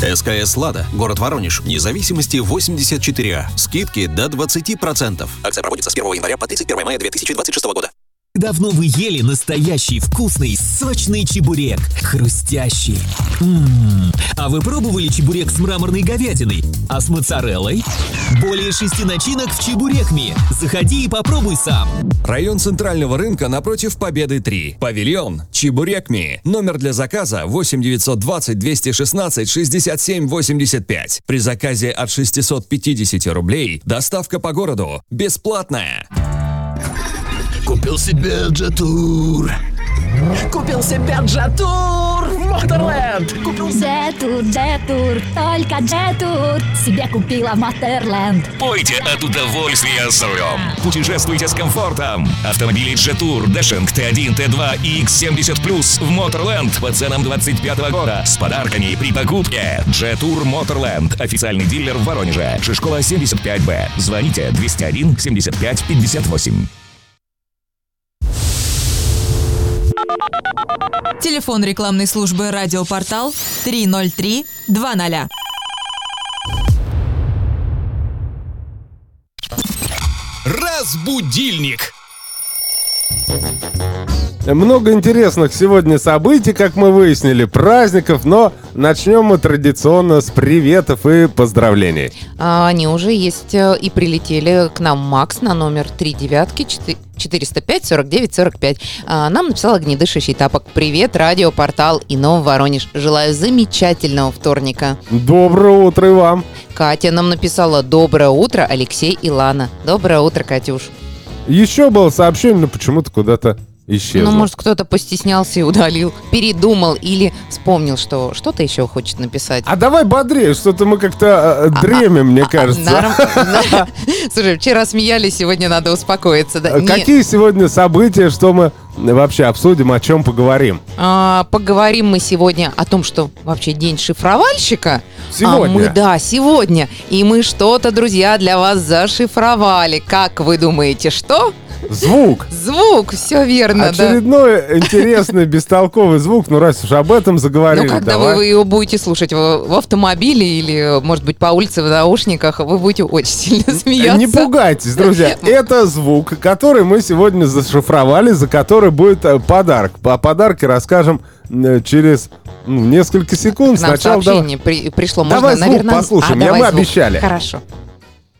СКС «Лада», город Воронеж, независимости 84А. Скидки до 20%. Акция проводится с 1 января по 31 мая 2026 года. Давно вы ели настоящий вкусный, сочный чебурек, хрустящий. А вы пробовали чебурек с мраморной говядиной? А с моцареллой? Более 6 начинок в Чебурекми. Заходи и попробуй сам. Район Центрального рынка напротив Победы 3. Павильон Чебурекми. Номер для заказа 8 920 216 67 85. При заказе от 650 рублей доставка по городу бесплатная. Купил себе Джетур. Купил себе Джетур в Моторленд. Купил Джетур, только Джетур себе купила в Моторленд. Пойте от удовольствия за рулем. Путешествуйте с комфортом. Автомобили Джетур, Дэшинг Т1, Т2 и X70 в Моторленд по ценам 25-го года с подарками при покупке. Джетур Моторленд. Официальный дилер в Воронеже. Шишкова 75Б. Звоните 201 75 58. Телефон рекламной службы «Радиопортал» 303-20. Разбудильник. Много интересных сегодня событий, как мы выяснили, праздников, но начнем мы традиционно с приветов и поздравлений. Они уже есть и прилетели к нам. Макс на номер 398-405-49-45. Нам написал огнедышащий тапок. Привет, радиопортал и Новый Воронеж. Желаю замечательного вторника. Доброе утро и вам. Катя нам написала: доброе утро, Алексей и Лана. Доброе утро, Катюш. Еще было сообщение, но почему-то куда-то исчезло. Ну, может, кто-то постеснялся и удалил, передумал или вспомнил, что что-то еще хочет написать. А давай бодрее, что-то мы как-то дремем, мне кажется. Слушай, вчера смеялись, сегодня надо успокоиться. Какие сегодня события, что мы вообще обсудим, о чем поговорим? Поговорим мы сегодня о том, что вообще день шифровальщика. Сегодня? Сегодня. И мы что-то, друзья, для вас зашифровали. Как вы думаете, что? Звук, все верно, очередной интересный, бестолковый звук, ну раз уж об этом заговорили. Ну, когда вы его будете слушать в автомобиле или, может быть, по улице в наушниках, вы будете очень сильно смеяться. Не пугайтесь, друзья, это звук, который мы сегодня зашифровали, за который будет подарок. О подарке расскажем через несколько секунд. К нам сообщение пришло. Давай можно, звук наверное, послушаем, мы обещали. Хорошо.